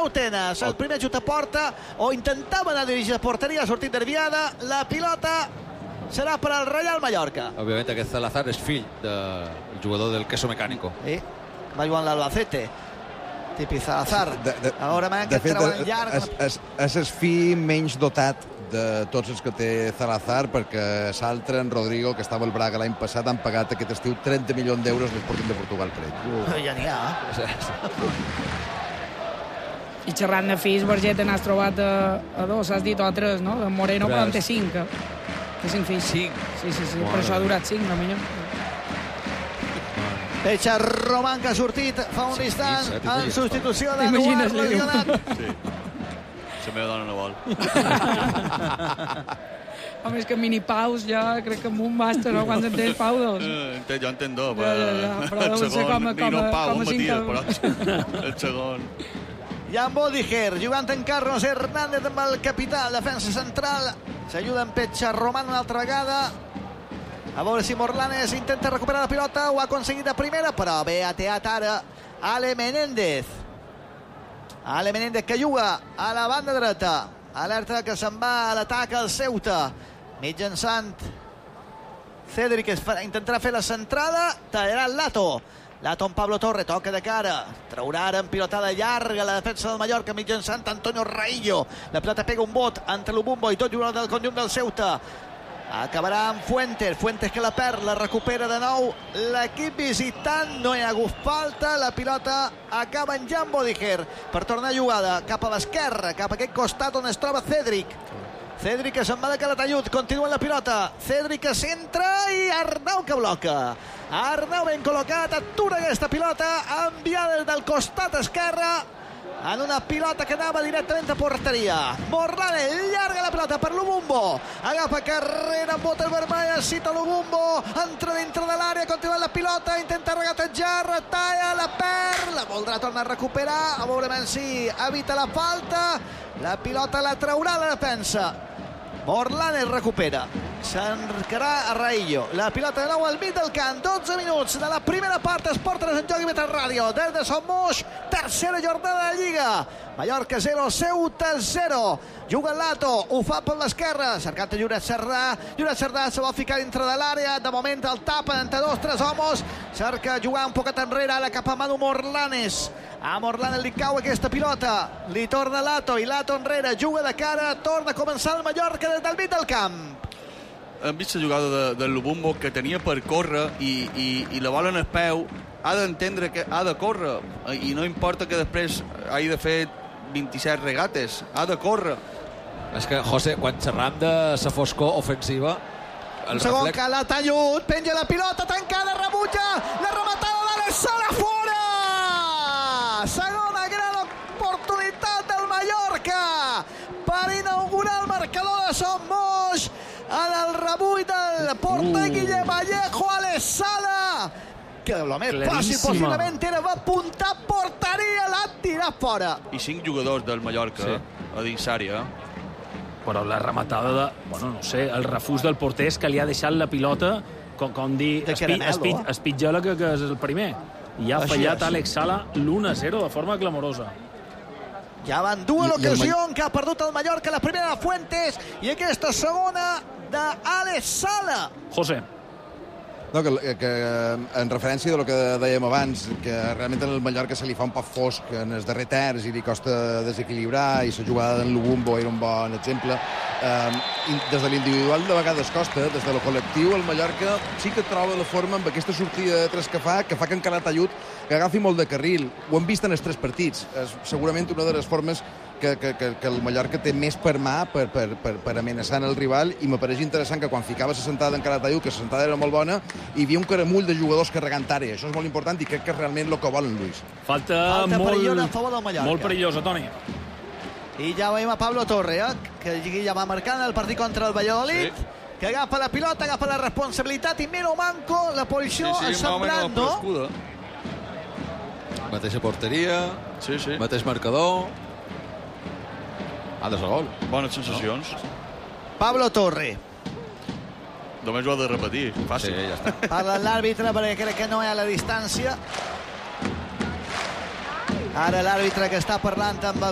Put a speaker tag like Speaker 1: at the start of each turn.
Speaker 1: ho tens. El primer xut a porta, o intentava anar a dirigir a porteria, ha sortit desviada. La pilota serà per al Real Mallorca.
Speaker 2: Òbviament aquest Salazar és fill del jugador del Queso Mecánico.
Speaker 1: Sí, va jugant l'Albacete. Tipi Salazar. Ara
Speaker 3: de fet, és el fill menys dotat de tots els que té Salazar, perquè l'altre, en Rodrigo, que estava al Braga l'any passat, han pagat aquest estiu 30 milions d'euros l'Sporting de Portugal, crec.
Speaker 1: Ja n'hi ha.
Speaker 4: I xerrant de fills, Berget n'has trobat a dos, has dit, o a tres, no? De Moreno, però en té 5. Té 5 fills. 5? Sí, per això ha durat 5, no millor.
Speaker 1: Pecha Román, que ha sortit fa un instant en substitució d'Eduard Lesionat.
Speaker 5: Sí. La meva dona no vol.
Speaker 4: Home, és que mini paus ja crec que amb un basta, no? Quan entens pau, dos.
Speaker 5: Jo entenc dos,
Speaker 4: però
Speaker 5: el segon, ni no pau, un matí, però el segon.
Speaker 1: Jan Bodiger, jugant en Carlos Hernández amb el capità, defensa central. S'ajuda en Pecha Román una altra vegada. A veure si Morlanes intenta recuperar la pilota, ho ha aconseguit de primera, però bé ateat ara Ale Menéndez. Ale Menéndez que juga a la banda dreta. Alerta que se'n va a l'atac al Ceuta. Mitjançant Cedric intentarà fer la centrada. Tallarà el Lato. Lato amb Pablo Torre, toca de cara. Traurà ara en pilotada llarga la defensa del Mallorca mitjançant Antonio Raillo. La pilota pega un bot entre l'Ubumbo i tot jugador del conjunt del Ceuta. Acabarà amb Fuentes. Fuentes que la perd, la recupera de nou l'equip visitant. No hi ha hagut falta. La pilota acaba en Jan Bodiger per tornar jugada cap a l'esquerra, cap a aquest costat on es troba Cedric. Cedric que se'n va de Calatayud, continua la pilota. Cedric que centra i Arnau que bloca. Arnau ben col·locat, atura aquesta pilota enviada des del costat esquerre en una pilota que anava directament a porteria. Morlanes llarga la pilota per l'Ubumbo, agafa carrera amb bota vermella, cita l'Ubumbo, entra dintre de l'àrea, continua la pilota, intenta regatejar, retalla, la perd, la voldrà tornar a recuperar, a veure si evita la falta. La pilota la traurà la defensa. Morlanes recupera, s'encarà a Raillo, la pilota de nou al mig del camp. 12 minuts de la primera part. Esport 3 en joc i Betas Ràdio des de Son Moix, tercera jornada de Lliga. Mallorca 0, Ceuta 0. Juga el Lato, ho fa per l'esquerra, cercant a Lloret Cerdà. Lloret Cerdà se vol ficar dintre de l'àrea, de moment el tapen entre 2-3 homes, cerca jugar un poquet enrere, ara cap a Manu Morlanes. A Morlanes li cau aquesta pilota, li torna Lato i Lato enrere, juga de cara, torna a començar el Mallorca des del mig del camp.
Speaker 5: Hem vist la jugada de l'Ubumbo que tenia per córrer i la bola en el peu, ha d'entendre que ha de córrer i no importa que després hagi de fer 27 regates, ha de córrer.
Speaker 2: És que, José, quan xerram de la foscor ofensiva...
Speaker 1: Un segon que l'ha tallut, penja la pilota, tancada, rebutja, la rematada d'Alex Sala, fora! Segona gran oportunitat del Mallorca per inaugurar el marcador de Son Moix en el rebull del porter Guillem Vallejo. Alex Sala, que el més fàcil possiblement era, va apuntar porteria, l'ha tirat fora.
Speaker 5: I 5 jugadors del Mallorca a dins àrea.
Speaker 6: Però la rematada de... Bueno, no sé, el refús del porter és que li ha deixat la pilota, com dir, espitjala que és el primer. I ha fallat Alex Sala l'1-0 de forma clamorosa.
Speaker 1: Ja van dues l'ocasió que ha perdut el Mallorca, la primera de Fuentes i aquesta segona d'Alex Sala.
Speaker 6: José.
Speaker 3: No, que en referència de lo que dèiem abans, que realment el Mallorca se li fa un poc fosc en els darrers terç i li costa desequilibrar, i la jugada d'en Lubumbo era un bon exemple. Des de l'individual de vegades costa, des de lo col·lectiu el Mallorca sí que troba la forma amb aquesta sortida de tres que fa que en Calatayud que agafi molt de carril. Ho hem vist en els 3 partits. És segurament una de les formes que el Mallorca té més per mà per amenaçar el rival, i me pareix interessant que quan ficava la sentada en Calatayud, que la sentada era molt bona, hi havia un caramull de jugadors carregant àrea. Això és molt important i crec que és realment el que volen, Luis.
Speaker 6: Falta molt perillosa, Toni.
Speaker 1: I ja veiem a Pablo Torre, que ja va marcant el partit contra el Valladolid, que agafa la pilota, agafa la responsabilitat, i Miro Manco, la posició semblant, no?
Speaker 2: Mateixa porteria, mateix marcador. Ha de ser gol.
Speaker 5: Bones sensacions.
Speaker 1: Pablo Torre.
Speaker 5: Només ho ha de repetir, fàcil.
Speaker 2: Sí, ja està.
Speaker 1: Parla l'àrbitre perquè crec que no hi ha la distància. Ara l'àrbitre que està parlant amb el